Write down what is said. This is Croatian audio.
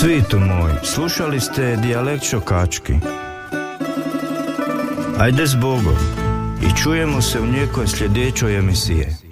Svitu moj, slušali ste Dijalekt Šokački. Ajde s Bogom i čujemo se u nekoj sljedećoj emisiji.